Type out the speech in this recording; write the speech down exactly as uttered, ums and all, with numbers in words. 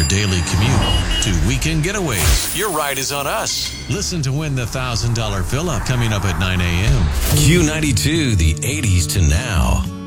daily commute to weekend getaways. Your ride is on us. Listen to win the one thousand dollars fill-up coming up at nine a.m. Q ninety-two, the eighties to now.